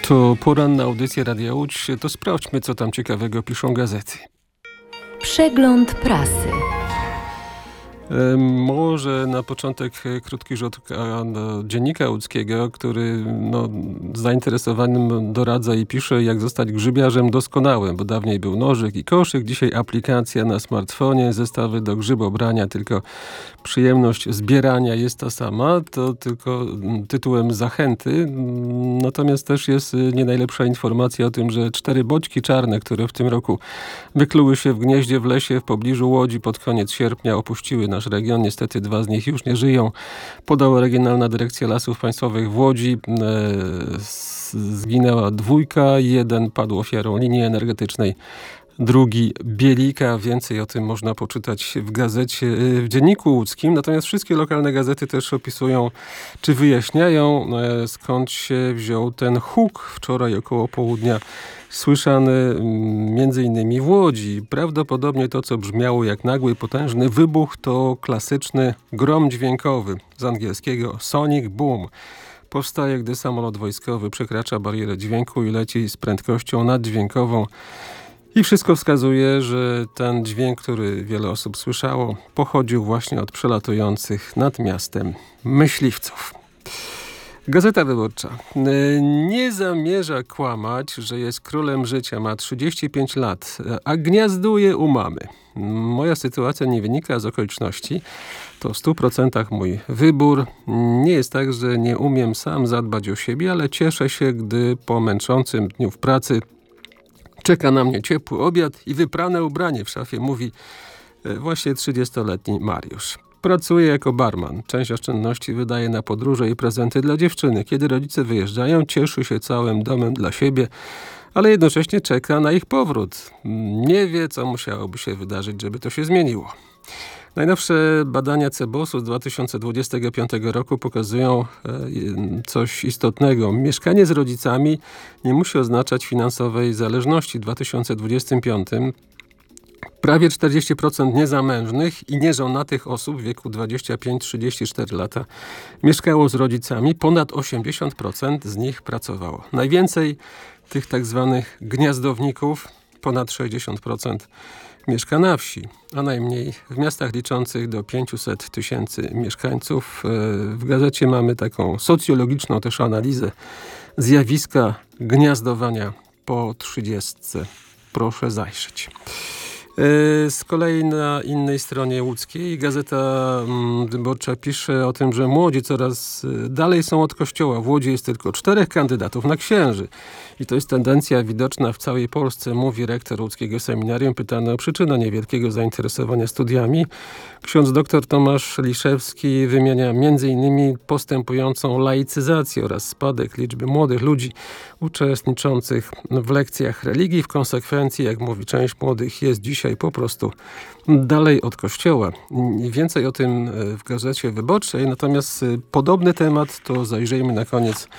To poranna audycja Radia Łódź. To sprawdźmy, co tam ciekawego piszą gazety. Przegląd prasy. Może na początek krótki rzut Dziennika Łódzkiego, który zainteresowanym doradza i pisze, jak zostać grzybiarzem doskonałym, bo dawniej był nożyk i koszyk, dzisiaj aplikacja na smartfonie, zestawy do grzybobrania, tylko przyjemność zbierania jest ta sama, to tylko tytułem zachęty. Natomiast też jest nie najlepsza informacja o tym, że 4 boćki czarne, które w tym roku wykluły się w gnieździe w lesie w pobliżu Łodzi pod koniec sierpnia, opuściły nasz region. Niestety 2 z nich już nie żyją. Podała Regionalna Dyrekcja Lasów Państwowych w Łodzi. Zginęła 2, 1 padł ofiarą linii energetycznej, 2 bielika. Więcej o tym można poczytać w gazecie, w Dzienniku Łódzkim. Natomiast wszystkie lokalne gazety też opisują, czy wyjaśniają, skąd się wziął ten huk wczoraj około południa, słyszany między innymi w Łodzi. Prawdopodobnie to, co brzmiało jak nagły, potężny wybuch, to klasyczny grom dźwiękowy, z angielskiego sonic boom. Powstaje, gdy samolot wojskowy przekracza barierę dźwięku i leci z prędkością naddźwiękową. I wszystko wskazuje, że ten dźwięk, który wiele osób słyszało, pochodził właśnie od przelatujących nad miastem myśliwców. Gazeta Wyborcza nie zamierza kłamać, że jest królem życia, ma 35 lat, a gniazduje u mamy. Moja sytuacja nie wynika z okoliczności, to w 100% mój wybór. Nie jest tak, że nie umiem sam zadbać o siebie, ale cieszę się, gdy po męczącym dniu w pracy czeka na mnie ciepły obiad i wyprane ubranie w szafie, mówi właśnie 30-letni Mariusz. Pracuje jako barman. Część oszczędności wydaje na podróże i prezenty dla dziewczyny. Kiedy rodzice wyjeżdżają, cieszy się całym domem dla siebie, ale jednocześnie czeka na ich powrót. Nie wie, co musiałoby się wydarzyć, żeby to się zmieniło. Najnowsze badania CBOS-u z 2025 roku pokazują coś istotnego. Mieszkanie z rodzicami nie musi oznaczać finansowej zależności. W 2025 prawie 40% niezamężnych i nieżonatych osób w wieku 25-34 lata mieszkało z rodzicami. Ponad 80% z nich pracowało. Najwięcej tych tak zwanych gniazdowników, ponad 60%, mieszka na wsi, a najmniej w miastach liczących do 500 000 mieszkańców. W gazecie mamy taką socjologiczną też analizę zjawiska gniazdowania po 30. Proszę zajrzeć. Z kolei na innej stronie łódzkiej Gazeta Wyborcza pisze o tym, że młodzi coraz dalej są od kościoła. W Łodzi jest tylko 4 kandydatów na księży. I to jest tendencja widoczna w całej Polsce, mówi rektor łódzkiego seminarium, pytany o przyczynę niewielkiego zainteresowania studiami. Ksiądz dr Tomasz Liszewski wymienia m.in. postępującą laicyzację oraz spadek liczby młodych ludzi uczestniczących w lekcjach religii. W konsekwencji, jak mówi część młodych, jest dzisiaj po prostu dalej od kościoła. Więcej o tym w Gazecie Wyborczej, natomiast podobny temat to zajrzyjmy na koniec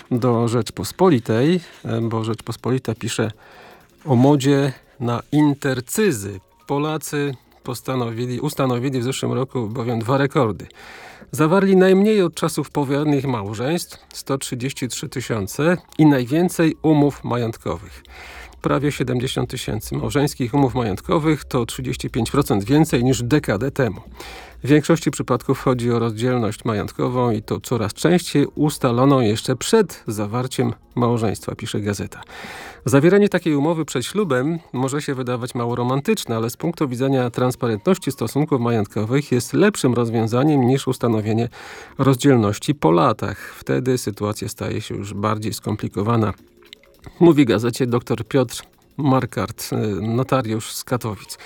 do Rzeczpospolitej, bo Rzeczpospolita pisze o modzie na intercyzy. Polacy ustanowili w zeszłym roku bowiem 2 rekordy. Zawarli najmniej od czasów powojennych małżeństw, 133 000 i najwięcej umów majątkowych. Prawie 70 000 małżeńskich umów majątkowych to 35% więcej niż dekadę temu. W większości przypadków chodzi o rozdzielność majątkową i to coraz częściej ustaloną jeszcze przed zawarciem małżeństwa, pisze gazeta. Zawieranie takiej umowy przed ślubem może się wydawać mało romantyczne, ale z punktu widzenia transparentności stosunków majątkowych jest lepszym rozwiązaniem niż ustanowienie rozdzielności po latach. Wtedy sytuacja staje się już bardziej skomplikowana. Mówi gazecie dr Piotr Markart, notariusz z Katowic.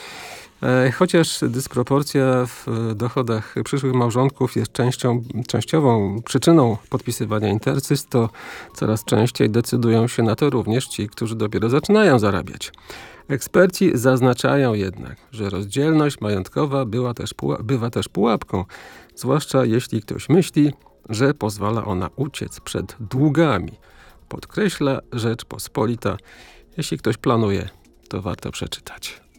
Chociaż dysproporcja w dochodach przyszłych małżonków jest częściową przyczyną podpisywania intercyz, to coraz częściej decydują się na to również ci, którzy dopiero zaczynają zarabiać. Eksperci zaznaczają jednak, że rozdzielność majątkowa bywa też pułapką, zwłaszcza jeśli ktoś myśli, że pozwala ona uciec przed długami. Podkreśla Rzeczpospolita. Jeśli ktoś planuje, to warto przeczytać.